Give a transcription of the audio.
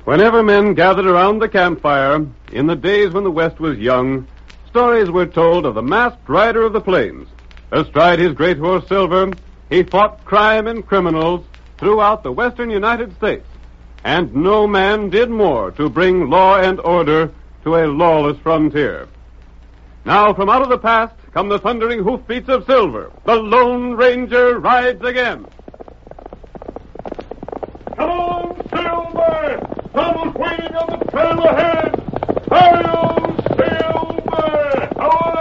Whenever men gathered around the campfire, in the days when the West was young, stories were told of the masked rider of the plains. Astride his great horse Silver, he fought crime and criminals throughout the western United States. And no man did more to bring law and order to a lawless frontier. Now, from out of the past come the thundering hoofbeats of Silver. The Lone Ranger rides again. Come on, Silver! Someone's waiting on the trail ahead!